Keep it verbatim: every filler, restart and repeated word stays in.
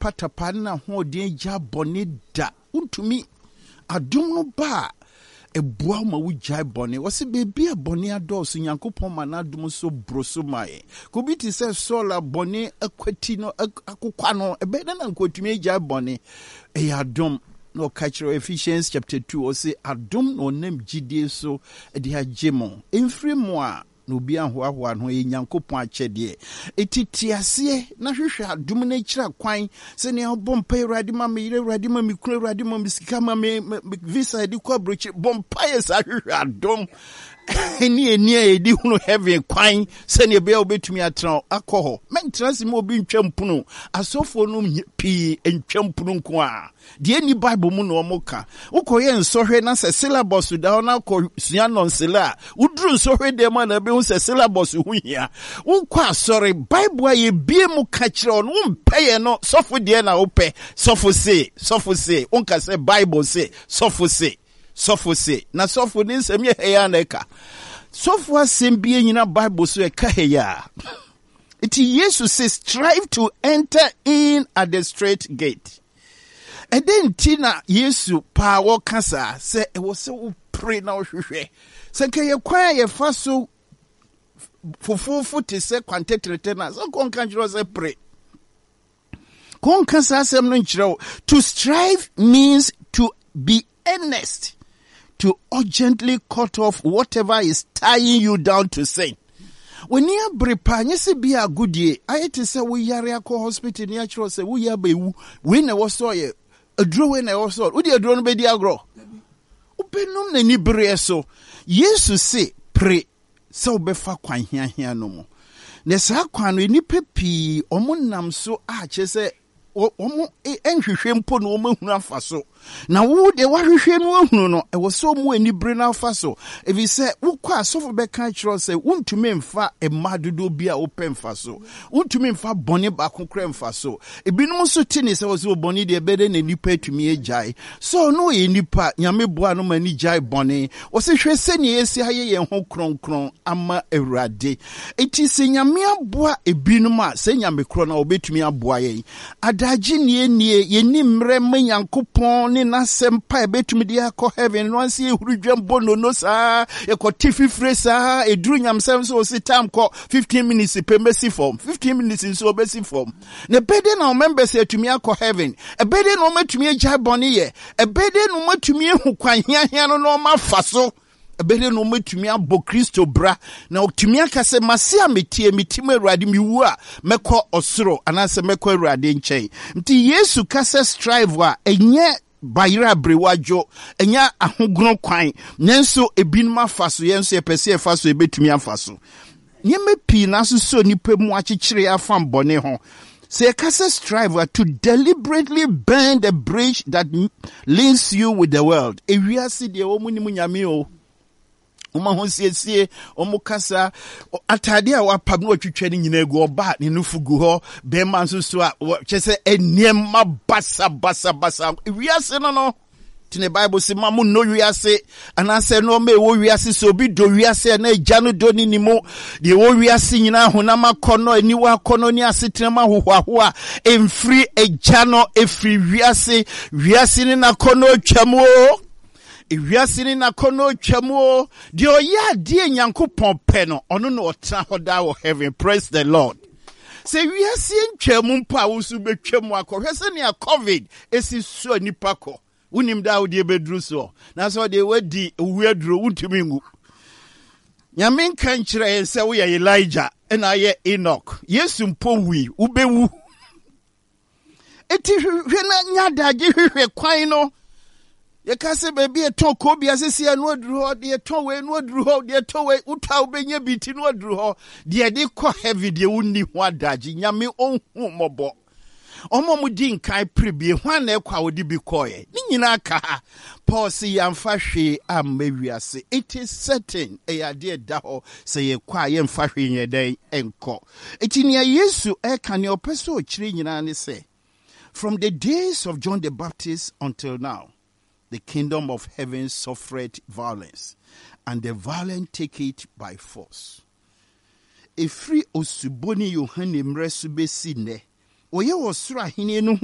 tapa tapa na ho de gya bone da untumi adom no ba ebua ma wo gya bone wo se bebi a bone ados Nyankopɔn ma na adom so broso mae ko bi ti se sola bone akwati no akokwa no ebe na nkotumi gya bone e adom no catch Ephesians chapter two or say adom no nem gidie so de agemo emfiri mo a no bi ahoahoa no e Nyankopɔn akyɛde etitiase na hwehwɛ adom na kyira kwan se ne obompa Awurade ma me yire Awurade ma me kura Awurade ma me sika ma me visa di kwa brochi bompa ye sa hwehwɛ adom eni eni e di hunu heaven kwan se ne be obetumi atra akɔ mentrasi mo obi ntwampuno asofo no pi ntwampuno nko a de ni bible mu no omoka ukoye nsohwe na se syllabus da na ko sua nonsela uduru nsohwe de ma na be hu se syllabus hu hia ukwa sorry bible aye bie mu ka kire on umpeye no sofo de na opɛ sofo se sofo se unka se bible se sofo se sofo se na sofo ni nsem ye heya na eka sofo asem bie nyina bible so eka heya it Jesus says strive to enter in at the straight gate. And then Tina Yesu pa wo kasa se e wo se wo pray na wo hwehwe se ke ye kwan ye fa so fofofo te se kwantetrete na so kon kan jiro se pray kon kasa asem no nchiro to strive means to be earnest, to urgently cut off whatever is tying you down to sin. When you brepa nyese bia goodie ayete se wo yare akọ hospital ni akiro se wo ya bewu we na wo so ye aduro we na wo so wo di aduro no be di agro ubenum na ni bre so Jesus say pray se wo be fa kwan hia hia no mo na sa kwan no ni pepi omunam so a che se omo enhwehwe mpo no omahunu afa so na wo de wahwehwe no ahunu no e wo so mu ani bre na afa so if you say wo kwa sofo be kan kiro say wontumi mfa e madodo bi a wo pemfa so wontumi mfa bone ba kokra mfa so ebinum so tini say wo so bone de bede na nipa atumi ejai so no ye nipa nyame boa no mani jai bone wo se hwe se ne esi haye ye ho kronkron ama Awurade eti se nyame aboa ebinum a se nyame kro na obetumi aboa ye adaji nie nie ye ni mre manyankopon ni na sempa ebetumi dia ko heaven no anse ehurudwam bono no sa e ko tififre sa eduru nyamsem so si time ko fifteen minutes pembesi form fifteen minutes so obesi form ne bede na members etumi akọ heaven e bede na omatumi agya bone ye e bede na omatumi ehu kwan hia hia no no mafa so ebede no metumi abo Kristo bra na otumi akase mase ametie mitim Awurade miwu a mekọ osoro anase mekọ Awurade nkyɛn nti Yesu kase strive a enye bayira brewajo enya ahogrono kwan nenso ebinum afaso yenso epese efaso ebetumi afaso nyeme pi na so nipa mu akyekyere afam bone ho. Say kase strive to deliberately burn the bridge that links you with the world. Ewiase de omunimu nyame o Uma honsiesie omukasa atade a wapam no twetwe ni nyina egu oba ne nufugu ho be man so so a kyese eniem basa basa basa wiase no no tine Bible say mamu no wiase anase no me wo wiase so bi do wiase na agya no do ni nimo de wo wiase nyina honam akono aniwa akono ni asetrema hohoaho a emfiri agya no efiri wiase wiase ni na kono twamo Iwiase ni na kono twamo de oya de Nyankopɔn pɛ no ono no ɔtra hoda wo heaven. Praise the Lord. Se wiase ntwamu mpa wo su betwamu akɔhwɛ se ne covid esi so nipa kɔ unim da wo de bedru so na so de wadi wuaduro untumi ngu nyame nka nkyerɛ se wo ye Elijah na ye Enoch Yesu mpo wi ubewu eti hwe na nyadage hwehwe kwan no ye kase baby e ton ko bia sesi anu aduru ho de ton we anu aduru ho de ton we uta obenya biti no aduru ho de de kɔ heavy de wonni ho adaji nyame onhu mobo omo mu di nkan prebie hwan na ekwa wodi bi koye ni nyina ka ha Paul si yamfa hwe amawiase it is certain e ade da ho se ye kwa ye mfa hwe nyeden enko etinia Yesu e ka ne opeso okire nyina ne se from the days of John the Baptist until now the kingdom of heaven suffered violence, and the violent take it by force. Efri osuboni Yohane mresu besine. Oye osura hine no